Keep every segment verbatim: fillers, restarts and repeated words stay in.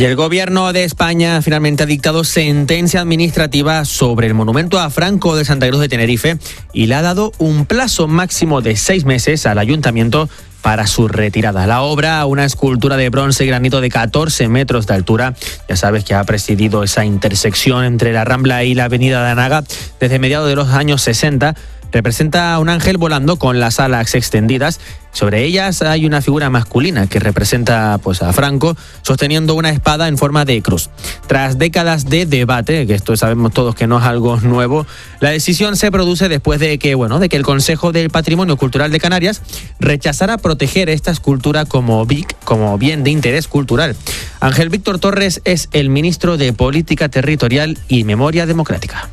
Y el gobierno de España finalmente ha dictado sentencia administrativa sobre el monumento a Franco de Santa Cruz de Tenerife y le ha dado un plazo máximo de seis meses al ayuntamiento para su retirada. La obra, una escultura de bronce y granito de catorce metros de altura, ya sabes que ha presidido esa intersección entre la Rambla y la Avenida de Anaga desde mediados de los años sesenta, representa un ángel volando con las alas extendidas. Sobre ellas hay una figura masculina que representa pues, a Franco sosteniendo una espada en forma de cruz. Tras décadas de debate, que esto sabemos todos que no es algo nuevo, la decisión se produce después de que, bueno, de que el Consejo del Patrimonio Cultural de Canarias rechazara proteger esta escultura como, B I C, como bien de interés cultural. Ángel Víctor Torres es el ministro de Política Territorial y Memoria Democrática.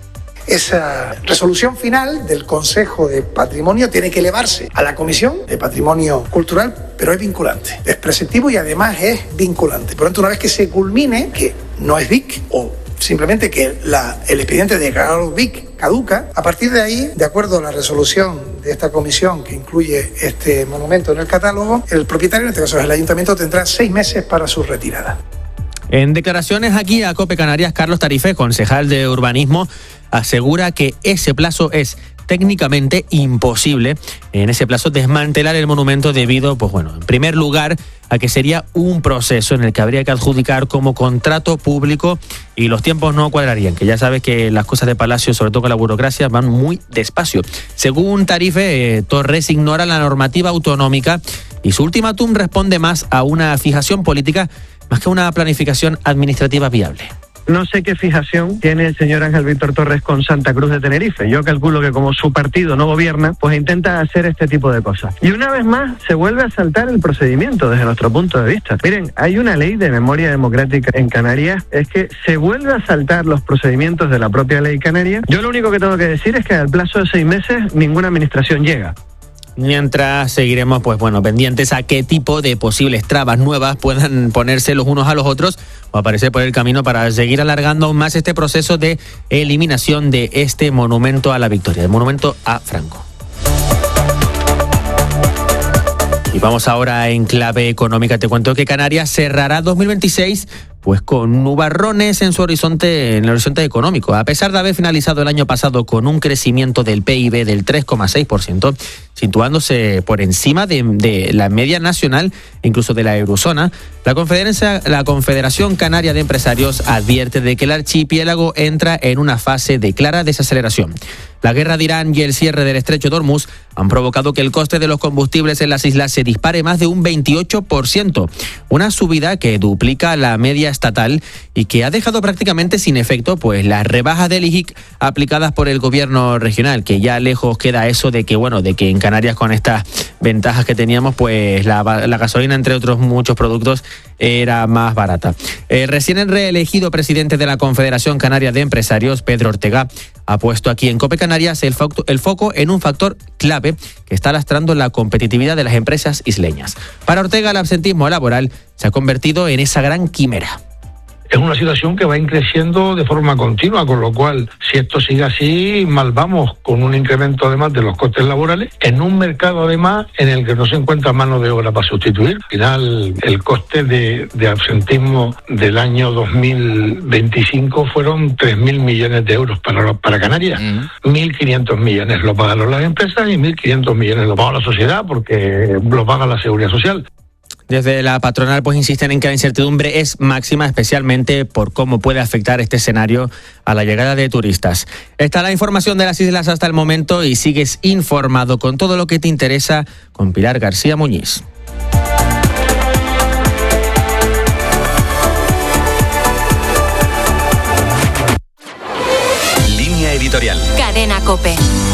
Esa resolución final del Consejo de Patrimonio tiene que elevarse a la Comisión de Patrimonio Cultural, pero es vinculante, es preceptivo y además es vinculante. Por lo tanto, una vez que se culmine, que no es B I C o simplemente que la, el expediente de declarado B I C caduca, a partir de ahí, de acuerdo a la resolución de esta comisión que incluye este monumento en el catálogo, el propietario, en este caso es el ayuntamiento, tendrá seis meses para su retirada. En declaraciones aquí a COPE Canarias, Carlos Tarife, concejal de Urbanismo, asegura que ese plazo es técnicamente imposible. En ese plazo desmantelar el monumento debido, pues bueno, en primer lugar, a que sería un proceso en el que habría que adjudicar como contrato público y los tiempos no cuadrarían, que ya sabes que las cosas de Palacio, sobre todo con la burocracia, van muy despacio. Según Tarife, eh, Torres ignora la normativa autonómica y su ultimátum responde más a una fijación política más que a una planificación administrativa viable. No sé qué fijación tiene el señor Ángel Víctor Torres con Santa Cruz de Tenerife. Yo calculo que como su partido no gobierna, pues intenta hacer este tipo de cosas. Y una vez más se vuelve a saltar el procedimiento desde nuestro punto de vista. Miren, hay una ley de memoria democrática en Canarias, es que se vuelve a saltar los procedimientos de la propia ley canaria. Yo lo único que tengo que decir es que al plazo de seis meses ninguna administración llega. Mientras seguiremos, pues bueno, pendientes a qué tipo de posibles trabas nuevas puedan ponerse los unos a los otros o aparecer por el camino para seguir alargando aún más este proceso de eliminación de este monumento a la victoria, el monumento a Franco. Y vamos ahora en clave económica. Te cuento que Canarias cerrará dos mil veintiséis pues con nubarrones en su horizonte, en el horizonte económico. A pesar de haber finalizado el año pasado con un crecimiento del P I B del tres coma seis por ciento, situándose por encima de, de la media nacional, incluso de la eurozona, la Confederación, la Confederación Canaria de Empresarios advierte de que el archipiélago entra en una fase de clara desaceleración. La guerra de Irán y el cierre del estrecho de Hormuz han provocado que el coste de los combustibles en las islas se dispare más de un veintiocho por ciento, una subida que duplica la media estatal y que ha dejado prácticamente sin efecto pues las rebajas del I J I C aplicadas por el gobierno regional, que ya lejos queda eso de que bueno de que en Canarias con estas ventajas que teníamos pues la, la gasolina entre otros muchos productos era más barata. El recién reelegido presidente de la Confederación Canaria de Empresarios, Pedro Ortega, ha puesto aquí en COPE Canarias el, fo- el foco en un factor clave que está lastrando la competitividad de las empresas isleñas. Para Ortega, el absentismo laboral se ha convertido en esa gran quimera. Es una situación que va creciendo de forma continua, con lo cual, si esto sigue así, mal vamos, con un incremento además de los costes laborales, en un mercado además en el que no se encuentra mano de obra para sustituir. Al final, el coste de, de absentismo del año dos mil veinticinco fueron tres mil millones de euros para, para Canarias. Mm. mil quinientos millones lo pagaron las empresas y mil quinientos millones lo paga la sociedad porque lo paga la Seguridad Social. Desde la patronal pues insisten en que la incertidumbre es máxima, especialmente por cómo puede afectar este escenario a la llegada de turistas. Está la información de las islas hasta el momento y sigues informado con todo lo que te interesa con Pilar García Muñiz. Línea editorial. Cadena COPE.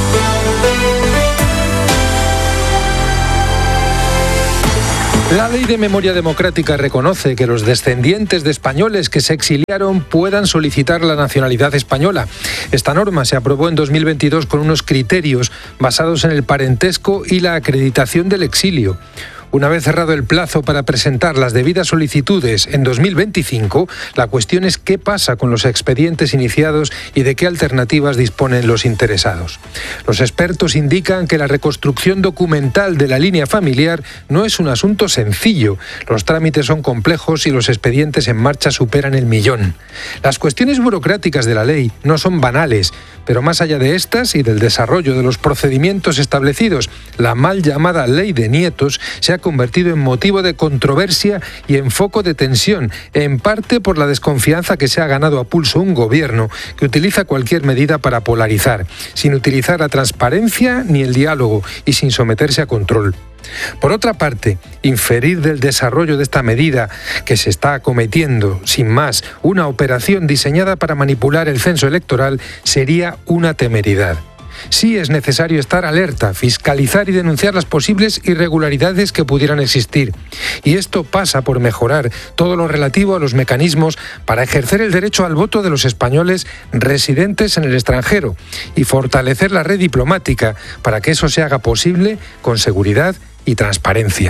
La Ley de Memoria Democrática reconoce que los descendientes de españoles que se exiliaron puedan solicitar la nacionalidad española. Esta norma se aprobó en dos mil veintidós con unos criterios basados en el parentesco y la acreditación del exilio. Una vez cerrado el plazo para presentar las debidas solicitudes en dos mil veinticinco, la cuestión es qué pasa con los expedientes iniciados y de qué alternativas disponen los interesados. Los expertos indican que la reconstrucción documental de la línea familiar no es un asunto sencillo. Los trámites son complejos y los expedientes en marcha superan el millón. Las cuestiones burocráticas de la ley no son banales, pero más allá de estas y del desarrollo de los procedimientos establecidos, la mal llamada ley de nietos se ha convertido en motivo de controversia y en foco de tensión, en parte por la desconfianza que se ha ganado a pulso un gobierno que utiliza cualquier medida para polarizar, sin utilizar la transparencia ni el diálogo y sin someterse a control. Por otra parte, inferir del desarrollo de esta medida que se está acometiendo, sin más, una operación diseñada para manipular el censo electoral sería una temeridad. Sí es necesario estar alerta, fiscalizar y denunciar las posibles irregularidades que pudieran existir. Y esto pasa por mejorar todo lo relativo a los mecanismos para ejercer el derecho al voto de los españoles residentes en el extranjero y fortalecer la red diplomática para que eso se haga posible con seguridad y transparencia.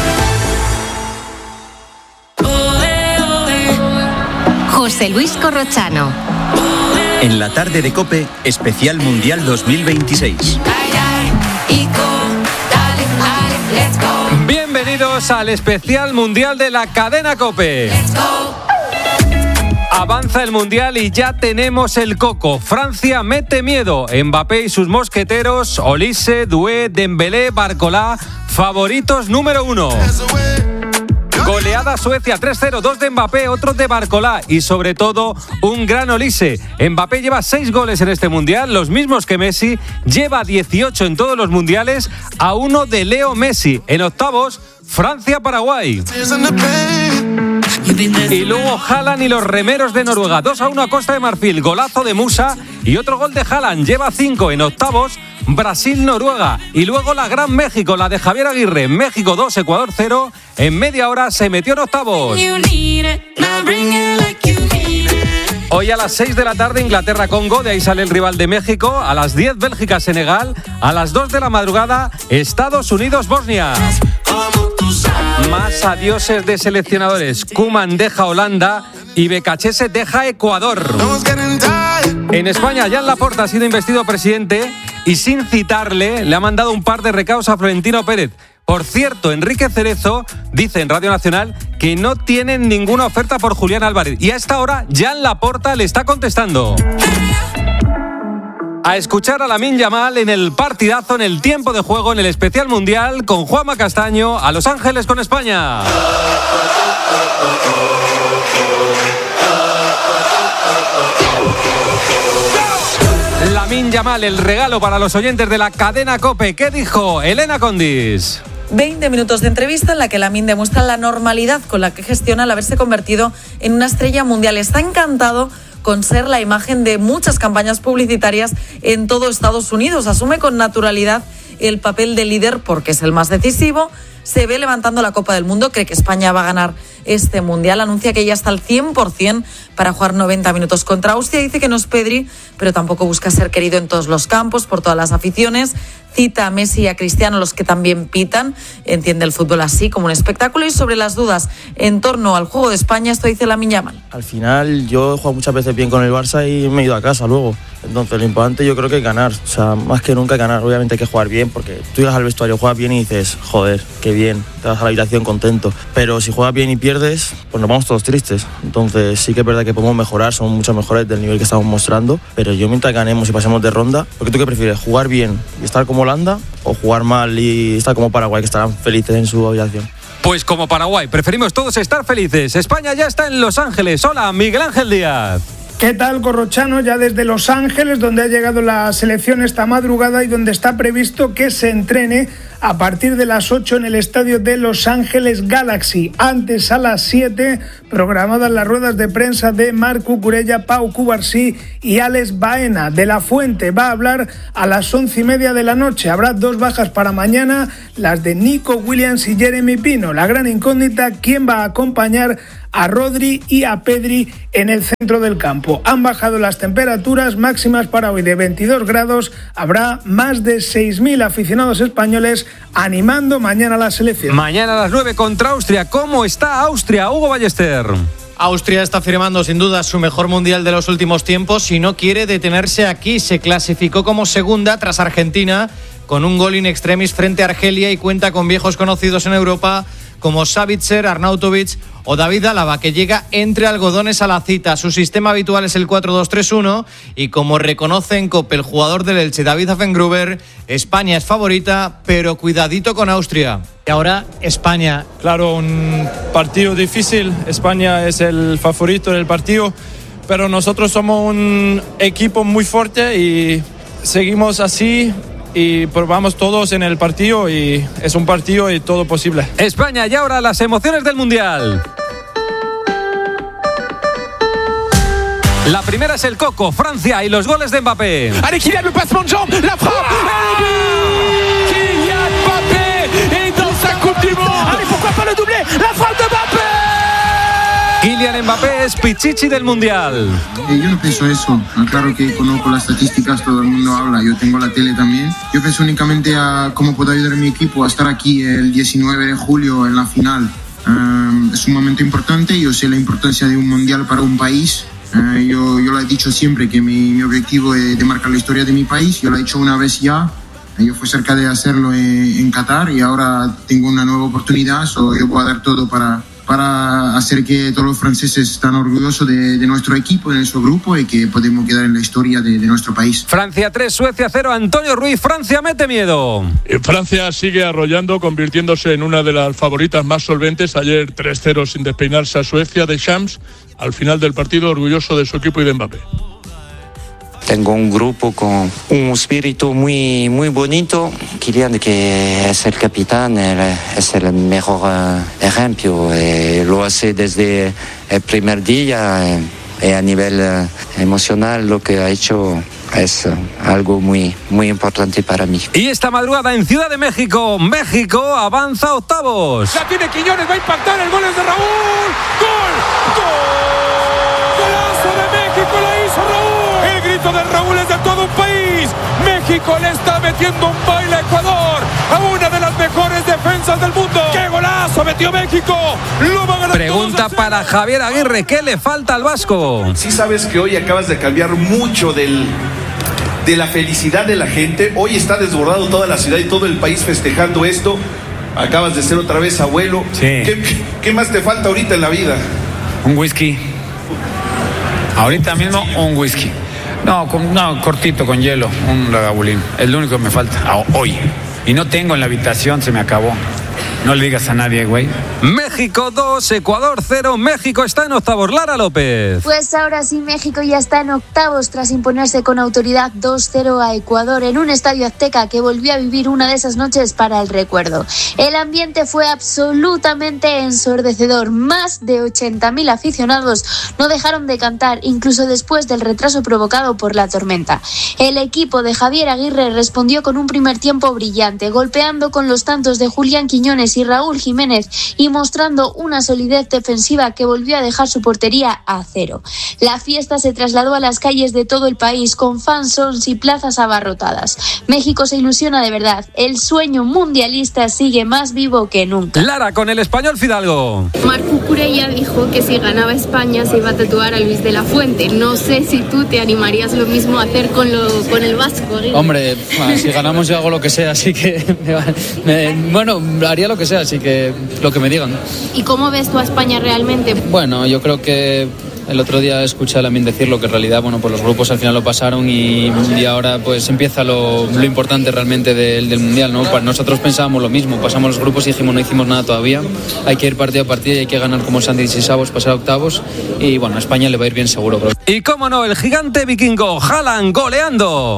José Luis Corrochano. En la tarde de COPE, especial Mundial dos mil veintiséis. Bienvenidos al especial Mundial de la cadena COPE. Avanza el Mundial y ya tenemos el coco. Francia mete miedo. Mbappé y sus mosqueteros, Olise, Doué, Dembélé, Barcolá, favoritos número uno. Goleada Suecia tres cero, dos de Mbappé, otro de Barcolá y sobre todo un gran Olise. Mbappé lleva seis goles en este Mundial, los mismos que Messi, lleva dieciocho en todos los Mundiales, a uno de Leo Messi. En octavos, Francia-Paraguay. Y luego Haaland y los remeros de Noruega, dos a uno a Costa de Marfil, golazo de Musa y otro gol de Haaland, lleva cinco. En octavos, Brasil-Noruega y luego la gran México, la de Javier Aguirre, México dos, Ecuador cero, en media hora se metió en octavos. Hoy a las seis de la tarde Inglaterra-Congo, de ahí sale el rival de México, a las diez Bélgica-Senegal, a las dos de la madrugada Estados Unidos-Bosnia. Más adioses de seleccionadores. Koeman deja Holanda y Becachese deja Ecuador. En España, Jan Laporta ha sido investido presidente y sin citarle le ha mandado un par de recados a Florentino Pérez. Por cierto, Enrique Cerezo dice en Radio Nacional que no tienen ninguna oferta por Julián Álvarez. Y a esta hora, Jan Laporta le está contestando. A escuchar a Lamine Yamal en el partidazo, en el tiempo de juego, en el especial mundial, con Juanma Castaño, a Los Ángeles con España. Lamine Yamal, el regalo para los oyentes de la cadena COPE. ¿Qué dijo Elena Condis? veinte minutos de entrevista en la que Lamine demuestra la normalidad con la que gestiona el haberse convertido en una estrella mundial. Está encantado con ser la imagen de muchas campañas publicitarias en todo Estados Unidos. Asume con naturalidad el papel de líder porque es el más decisivo. Se ve levantando la Copa del Mundo, cree que España va a ganar este Mundial. Anuncia que ya está al cien por ciento para jugar noventa minutos contra Austria. Dice que no es Pedri, pero tampoco busca ser querido en todos los campos, por todas las aficiones. Cita a Messi y a Cristiano, los que también pitan. Entiende el fútbol así, como un espectáculo. Y sobre las dudas en torno al juego de España, esto dice Lamine Yamal. Al final, yo he jugado muchas veces bien con el Barça y me he ido a casa luego. Entonces, lo importante yo creo que es ganar. O sea, más que nunca ganar. Obviamente hay que jugar bien, porque tú llegas al vestuario, juegas bien y dices, joder, qué bien. Te vas a la habitación contento. Pero si juegas bien y pierdes, pues nos vamos todos tristes. Entonces, sí que es verdad que podemos mejorar. Somos mucho mejores del nivel que estamos mostrando. Pero yo mientras ganemos y pasemos de ronda, porque tú qué prefieres, jugar bien y estar como Holanda o jugar mal y estar como Paraguay, que estarán felices en su habitación. Pues como Paraguay, preferimos todos estar felices. España ya está en Los Ángeles. Hola, Miguel Ángel Díaz. ¿Qué tal, Corrochano? Ya desde Los Ángeles, donde ha llegado la selección esta madrugada y donde está previsto que se entrene a partir de las ocho en el estadio de Los Ángeles Galaxy. Antes, a las siete, programadas las ruedas de prensa de Marc Cucurella, Pau Cubarsí y Alex Baena. De la Fuente va a hablar a las once y media de la noche. Habrá dos bajas para mañana, las de Nico Williams y Jeremy Pino. La gran incógnita, ¿quién va a acompañar a Rodri y a Pedri en el centro del campo. Han bajado las temperaturas máximas para hoy de veintidós grados. Habrá más de seis mil aficionados españoles animando mañana a la selección. Mañana a las nueve contra Austria. ¿Cómo está Austria, Hugo Ballester? Austria está firmando sin duda su mejor mundial de los últimos tiempos y no quiere detenerse aquí. Se clasificó como segunda tras Argentina con un gol in extremis frente a Argelia y cuenta con viejos conocidos en Europa como Savitzer, Arnautovic o David Álava, que llega entre algodones a la cita. Su sistema habitual es el cuatro dos tres uno y como reconoce en COPE el jugador del Elche, David Affengruber, España es favorita, pero cuidadito con Austria. Y ahora España. Claro, un partido difícil. España es el favorito del partido, pero nosotros somos un equipo muy fuerte y seguimos así y probamos todos en el partido y es un partido y todo posible. España, y ahora las emociones del Mundial. La primera es el Coco, Francia y los goles de Mbappé. Allez, Kylian, le passement de jambe, la frappe, Kylian Mbappé est dans sa Coupe du Monde. Allez, pourquoi pas le doublé, la frappe de Mbappé. Kylian Mbappé es pichichi del Mundial. Eh, yo no pienso eso. Claro que conozco las estadísticas, todo el mundo habla. Yo tengo la tele también. Yo pienso únicamente a cómo puedo ayudar a mi equipo a estar aquí el diecinueve de julio en la final. Um, es un momento importante. Yo sé la importancia de un Mundial para un país. Uh, yo, yo lo he dicho siempre que mi, mi objetivo es de marcar la historia de mi país. Yo lo he hecho una vez ya. Yo fui cerca de hacerlo en, en Qatar y ahora tengo una nueva oportunidad. So yo voy a dar todo para... para hacer que todos los franceses estén orgullosos de, de nuestro equipo, de nuestro grupo y que podemos quedar en la historia de, de nuestro país. Francia tres, Suecia cero, Antonio Ruiz, Francia mete miedo. Francia sigue arrollando, convirtiéndose en una de las favoritas más solventes. Ayer tres cero sin despeinarse a Suecia de Shams, al final del partido orgulloso de su equipo y de Mbappé. Tengo un grupo con un espíritu muy, muy bonito. Kylian, que es el capitán, es el mejor uh, ejemplo. Eh, lo hace desde el primer día. Eh, eh, a nivel uh, emocional, lo que ha hecho es uh, algo muy, muy importante para mí. Y esta madrugada en Ciudad de México, México avanza a octavos. La tiene Quiñones, va a impactar, el gol es de Raúl. ¡Gol! ¡Gol! ¡Golazo de México! ¡La hizo Raúl! El grito de Raúl es de todo un país. México le está metiendo un baile a Ecuador, a una de las mejores defensas del mundo. ¡Qué golazo metió México! Lo va a ganar. Pregunta para Javier Aguirre, ¿qué le falta al vasco? Sí sabes que hoy acabas de cambiar mucho del, de la felicidad de la gente. Hoy está desbordado toda la ciudad y todo el país festejando esto. Acabas de ser otra vez abuelo. Sí. ¿Qué, qué más te falta ahorita en la vida? Un whisky. Ahorita mismo un whisky. No, con, no, cortito, con hielo, un Lagavulín. Es lo único que me falta hoy. Y no tengo en la habitación, se me acabó. No le digas a nadie, güey. México dos, Ecuador cero. México está en octavos. Lara López. Pues ahora sí, México ya está en octavos tras imponerse con autoridad dos cero a Ecuador en un estadio azteca que volvió a vivir una de esas noches para el recuerdo. El ambiente fue absolutamente ensordecedor. Más de ochenta mil aficionados no dejaron de cantar, incluso después del retraso provocado por la tormenta. El equipo de Javier Aguirre respondió con un primer tiempo brillante, golpeando con los tantos de Julián Quiñones y Raúl Jiménez y mostrando una solidez defensiva que volvió a dejar su portería a cero. La fiesta se trasladó a las calles de todo el país con fansons y plazas abarrotadas. México se ilusiona de verdad. El sueño mundialista sigue más vivo que nunca. Lara con el español Fidalgo. Marco Curella dijo que si ganaba España se iba a tatuar a Luis de la Fuente. No sé si tú te animarías lo mismo a hacer con, lo, con el vasco. ¿eh? Hombre, si ganamos yo hago lo que sea, así que me, me, bueno, haría lo que sea, así que lo que me digan. ¿Y cómo ves tú a España realmente? Bueno, yo creo que el otro día escuché a Lamine decirlo, que en realidad, bueno, pues los grupos al final lo pasaron y, y ahora pues empieza lo, lo importante realmente del, del Mundial, ¿no? Nosotros pensábamos lo mismo, pasamos los grupos y dijimos no hicimos nada todavía, hay que ir partido a partido y hay que ganar como Sandy y Savos, pasar a octavos y bueno, a España le va a ir bien seguro. Creo. Y cómo no, el gigante vikingo Haaland goleando.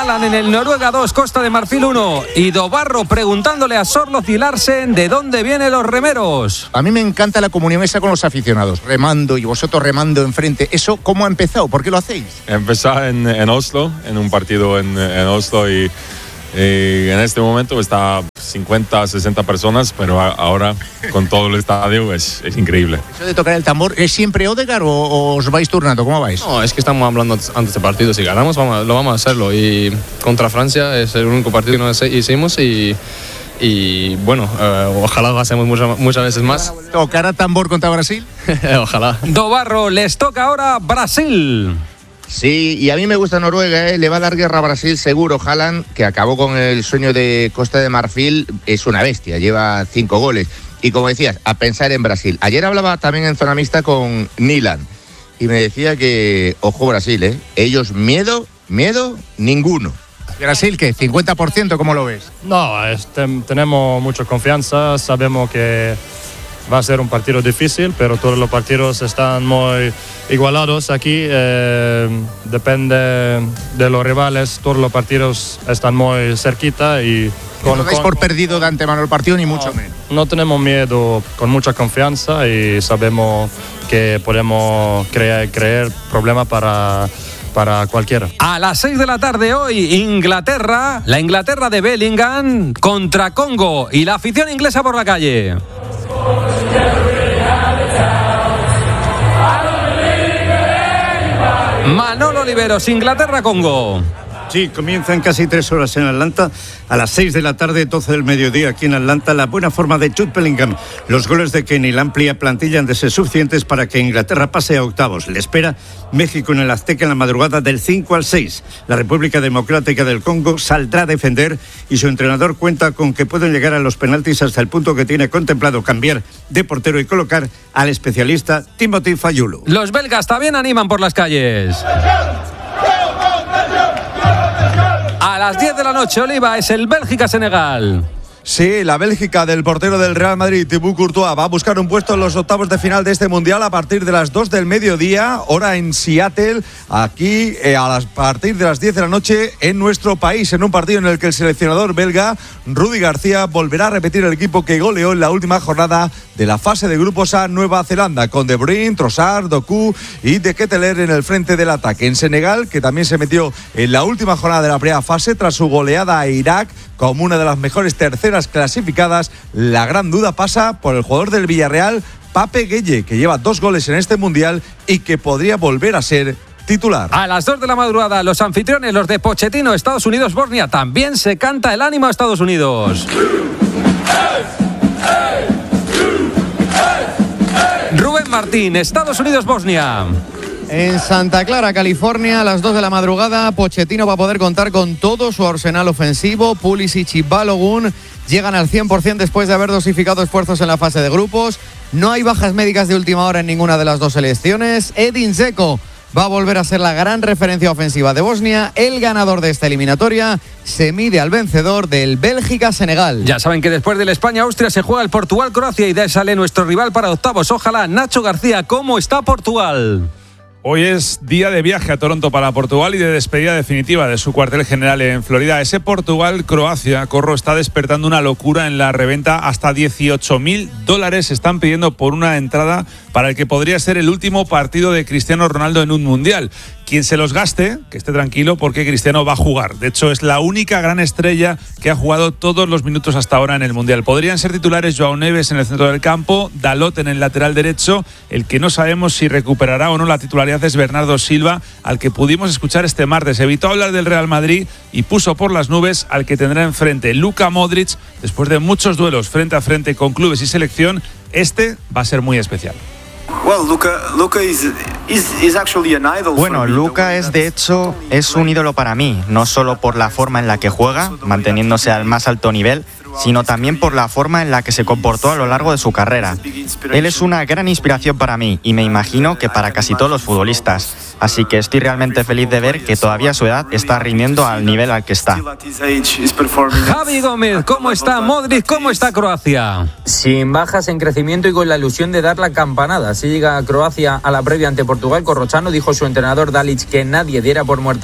Haaland en el Noruega dos, Costa de Marfil uno. Y Dobarro preguntándole a Sorloz y Larsen de dónde vienen los remeros. A mí me encanta la comunión esa con los aficionados, remando y vosotros remando enfrente. ¿Eso cómo ha empezado? ¿Por qué lo hacéis? Empezó en, en Oslo, en un partido en, en Oslo y, y en este momento está cincuenta, sesenta personas, pero a, ahora con todo el estadio es, es increíble. ¿Eso de tocar el tambor es siempre Odegaard o, o os vais turnando? ¿Cómo vais? No, es que estamos hablando antes del partido. Si ganamos, vamos, lo vamos a hacerlo. Y contra Francia es el único partido que no hicimos y... Y bueno, uh, ojalá lo hacemos muchas, muchas veces más. ¿Tocará tambor contra Brasil? Ojalá. Dobarro, les toca ahora Brasil. Sí, y a mí me gusta Noruega, ¿eh? Le va a dar guerra a Brasil seguro. Haaland, que acabó con el sueño de Costa de Marfil, es una bestia, lleva cinco goles. Y como decías, a pensar en Brasil. Ayer hablaba también en zona mixta con Nilan y me decía que, ojo Brasil, ¿eh? Ellos miedo, miedo, ninguno. Brasil, ¿qué? ¿cincuenta por ciento? ¿Cómo lo ves? No, este, tenemos mucha confianza, sabemos que va a ser un partido difícil, pero todos los partidos están muy igualados aquí, eh, depende de los rivales, todos los partidos están muy cerquita y... Con, no dais por perdido de antemano el partido, ni no, mucho menos. No tenemos miedo, con mucha confianza y sabemos que podemos crear, crear problemas para... para cualquiera. A las seis de la tarde hoy, Inglaterra, la Inglaterra de Bellingham contra Congo y la afición inglesa por la calle. Manolo Oliveros, Inglaterra-Congo. Sí, comienzan casi tres horas en Atlanta, a las seis de la tarde, doce del mediodía aquí en Atlanta, la buena forma de Jude Bellingham. Los goles de Kane y la amplia plantilla han de ser suficientes para que Inglaterra pase a octavos. Le espera México en el Azteca en la madrugada del cinco al seis. La República Democrática del Congo saldrá a defender y su entrenador cuenta con que pueden llegar a los penaltis hasta el punto que tiene contemplado cambiar de portero y colocar al especialista Timothy Fayulu. Los belgas también animan por las calles. A las diez de la noche, Oliva, es el Bélgica-Senegal. Sí, la Bélgica del portero del Real Madrid, Thibaut Courtois, va a buscar un puesto en los octavos de final de este Mundial a partir de las dos del mediodía, hora en Seattle, aquí eh, a, las, a partir de las diez de la noche en nuestro país, en un partido en el que el seleccionador belga, Rudi García, volverá a repetir el equipo que goleó en la última jornada de la fase de grupos a Nueva Zelanda, con De Bruyne, Trossard, Doku y De Ketelaere en el frente del ataque. En Senegal, que también se metió en la última jornada de la primera fase tras su goleada a Irak como una de las mejores terceras clasificadas, la gran duda pasa por el jugador del Villarreal, Pape Gueye, que lleva dos goles en este Mundial y que podría volver a ser titular. A las dos de la madrugada, los anfitriones, los de Pochettino, Estados Unidos-Bosnia, también se canta el ánimo a Estados Unidos. Rubén Martín, Estados Unidos-Bosnia. En Santa Clara, California, a las dos de la madrugada, Pochettino va a poder contar con todo su arsenal ofensivo. Pulisic y Balogun llegan al cien por ciento después de haber dosificado esfuerzos en la fase de grupos. No hay bajas médicas de última hora en ninguna de las dos selecciones. Edin Dzeko va a volver a ser la gran referencia ofensiva de Bosnia. El ganador de esta eliminatoria se mide al vencedor del Bélgica-Senegal. Ya saben que después del España-Austria se juega el Portugal-Croacia y de ahí sale nuestro rival para octavos. Ojalá. Nacho García, ¿cómo está Portugal? Hoy es día de viaje a Toronto para Portugal y de despedida definitiva de su cuartel general en Florida. Ese Portugal-Croacia, Corro, está despertando una locura en la reventa. Hasta dieciocho mil dólares están pidiendo por una entrada para el que podría ser el último partido de Cristiano Ronaldo en un Mundial. Quien se los gaste, que esté tranquilo porque Cristiano va a jugar. De hecho, es la única gran estrella que ha jugado todos los minutos hasta ahora en el Mundial. Podrían ser titulares Joao Neves en el centro del campo, Dalot en el lateral derecho. El que no sabemos si recuperará o no la titularidad es Bernardo Silva, al que pudimos escuchar este martes. Evitó hablar del Real Madrid y puso por las nubes al que tendrá enfrente Luka Modric. Después de muchos duelos frente a frente con clubes y selección, este va a ser muy especial. Bueno, Luka es de hecho es un ídolo para mí, no solo por la forma en la que juega, manteniéndose al más alto nivel, sino también por la forma en la que se comportó a lo largo de su carrera. Él es una gran inspiración para mí y me imagino que para casi todos los futbolistas. Así que estoy realmente feliz de ver que todavía a su edad está rindiendo al nivel al que está. Javi Gómez, ¿cómo está Modric? ¿Cómo está Croacia? Sin bajas, en crecimiento y con la ilusión de dar la campanada. Si llega Croacia a la previa ante Portugal, Corrochano dijo su entrenador Dalic que nadie diera por muerta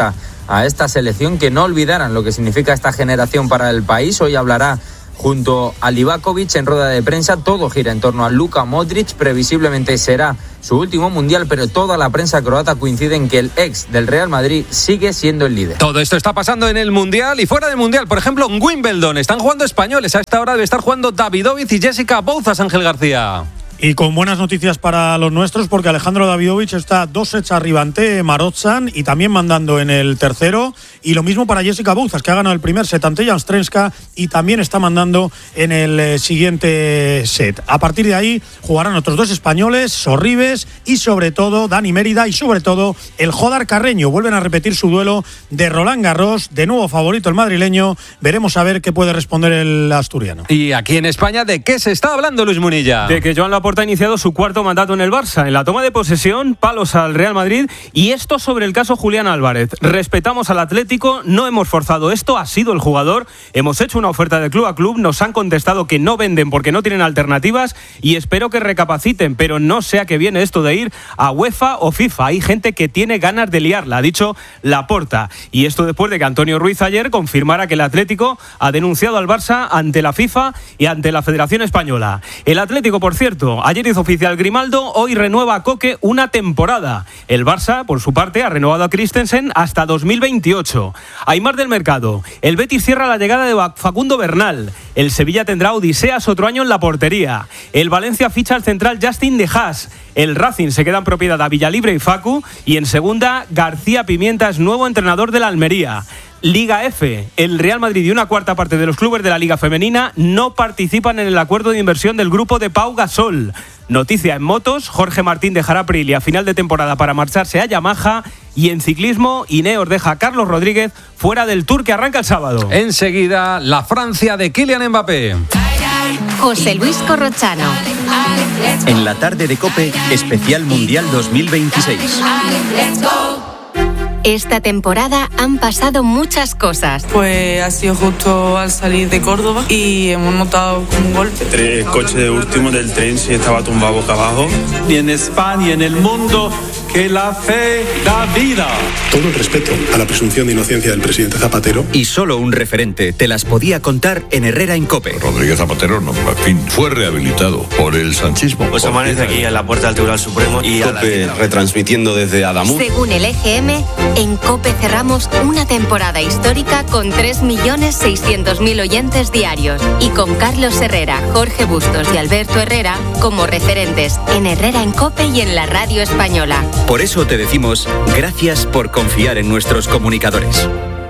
a esta selección, que no olvidaran lo que significa esta generación para el país. Hoy hablará junto a Livakovic en rueda de prensa. Todo gira en torno a Luka Modric. Previsiblemente será su último mundial, pero toda la prensa croata coincide en que el ex del Real Madrid sigue siendo el líder. Todo esto está pasando en el mundial y fuera del mundial. Por ejemplo, en Wimbledon están jugando españoles. A esta hora debe estar jugando Davidovich y Jessica Bouzas, Ángel García. Y con buenas noticias para los nuestros, porque Alejandro Davidovich está dos sets arriba ante Marotzan y también mandando en el tercero. Y lo mismo para Jessica Bouzas, que ha ganado el primer set ante Janstrenska y también está mandando en el eh, siguiente set. A partir de ahí jugarán otros dos españoles, Sorribes y sobre todo Dani Mérida y sobre todo el Jodar Carreño. Vuelven a repetir su duelo de Roland Garros, de nuevo favorito el madrileño. Veremos a ver qué puede responder el asturiano. Y aquí en España, ¿de qué se está hablando, Luis Munilla? De que Joan Laporta ha iniciado su cuarto mandato en el Barça. En la toma de posesión, palos al Real Madrid. Y esto sobre el caso Julián Álvarez. Respetamos al Atlético, no hemos forzado esto, ha sido el jugador. Hemos hecho una oferta de club a club, nos han contestado que no venden porque no tienen alternativas y espero que recapaciten, pero no sé a qué viene esto de ir a UEFA o FIFA. Hay gente que tiene ganas de liarla, ha dicho Laporta. Y esto después de que Antonio Ruiz ayer confirmara que el Atlético ha denunciado al Barça ante la FIFA y ante la Federación Española. El Atlético, por cierto, ayer hizo oficial Grimaldo, hoy renueva a Coque una temporada. El Barça, por su parte, ha renovado a Christensen hasta dos mil veintiocho. Hay más del mercado. El Betis cierra la llegada de Facundo Bernal. El Sevilla tendrá odiseas otro año en la portería. El Valencia ficha al central Justin De Haas. El Racing se queda en propiedad a Villalibre y Facu. Y en segunda, García Pimienta es nuevo entrenador de la Almería. Liga F. El Real Madrid y una cuarta parte de los clubes de la Liga Femenina no participan en el acuerdo de inversión del grupo de Pau Gasol. Noticia en motos, Jorge Martín dejará Aprilia a final de temporada para marcharse a Yamaha. Y en ciclismo, Ineos deja a Carlos Rodríguez fuera del Tour que arranca el sábado. Enseguida, la Francia de Kylian Mbappé. José Luis Corrochano. En la tarde de COPE, especial Mundial dos mil veintiséis. Esta temporada han pasado muchas cosas. Pues ha sido justo al salir de Córdoba y hemos notado un golpe. El coche de último del tren se estaba tumbado boca abajo. Y en España y en el mundo, que la fe da vida. Todo el respeto a la presunción de inocencia del presidente Zapatero. Y solo un referente te las podía contar en Herrera en COPE. Rodríguez Zapatero, no, en fin, fue rehabilitado por el sanchismo. Pues amanece aquí en la puerta del Tribunal Supremo y COPE retransmitiendo desde Adamuz. Según el E G M, en COPE cerramos una temporada histórica con tres millones seiscientos mil oyentes diarios y con Carlos Herrera, Jorge Bustos y Alberto Herrera como referentes en Herrera en COPE y en la radio española. Por eso te decimos gracias por confiar en nuestros comunicadores.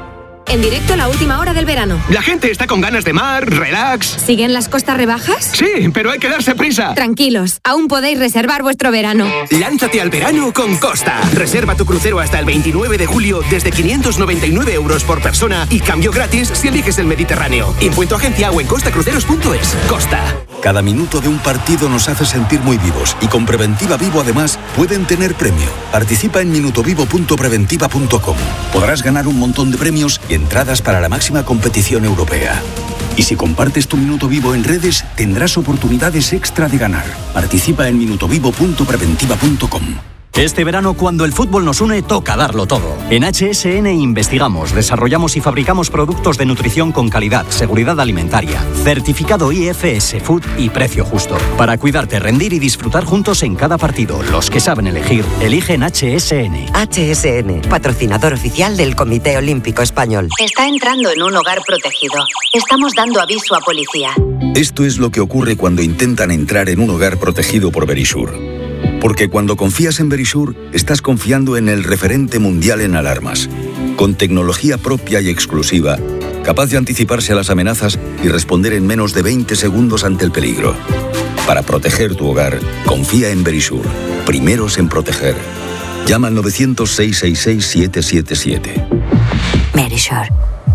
En directo la última hora del verano. La gente está con ganas de mar, relax. ¿Siguen las costas rebajas? Sí, pero hay que darse prisa. Tranquilos, aún podéis reservar vuestro verano. Lánzate al verano con Costa. Reserva tu crucero hasta el veintinueve de julio desde quinientos noventa y nueve euros por persona y cambio gratis si eliges el Mediterráneo. Impuesto agencia o en costacruceros punto es. Costa. Cada minuto de un partido nos hace sentir muy vivos y con Preventiva Vivo además pueden tener premio. Participa en minutovivo punto preventiva punto com. Podrás ganar un montón de premios y entradas para la máxima competición europea. Y si compartes tu Minuto Vivo en redes, tendrás oportunidades extra de ganar. Participa en minutovivo punto preventiva punto com. Este verano, cuando el fútbol nos une, toca darlo todo. En H S N investigamos, desarrollamos y fabricamos productos de nutrición con calidad, seguridad alimentaria, certificado I F S Food y precio justo. Para cuidarte, rendir y disfrutar juntos en cada partido. Los que saben elegir, eligen H S N. H S N, patrocinador oficial del Comité Olímpico Español. Está entrando en un hogar protegido. Estamos dando aviso a policía. Esto es lo que ocurre cuando intentan entrar en un hogar protegido por Verisur. Porque cuando confías en Verisur, estás confiando en el referente mundial en alarmas, con tecnología propia y exclusiva, capaz de anticiparse a las amenazas y responder en menos de veinte segundos ante el peligro. Para proteger tu hogar, confía en Verisur. Primeros en proteger. Llama al nueve cero cero, seis seis seis, siete siete siete. Verisur.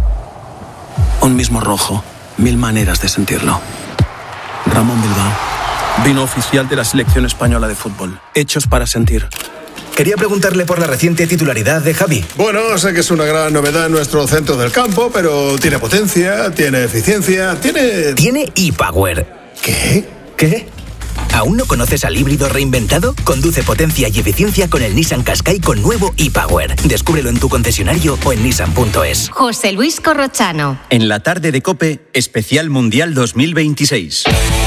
Un mismo rojo, mil maneras de sentirlo. Ramón Bilbao. Vino oficial de la selección española de fútbol. Hechos para sentir. Quería preguntarle por la reciente titularidad de Javi. Bueno, sé que es una gran novedad en nuestro centro del campo, pero tiene potencia, tiene eficiencia, tiene... Tiene ePower. ¿Qué? ¿Qué? ¿Aún no conoces al híbrido reinventado? Conduce potencia y eficiencia con el Nissan Qashqai con nuevo e-Power. Descúbrelo en tu concesionario o en nissan punto es. José Luis Corrochano. En la tarde de COPE, especial Mundial dos mil veintiséis.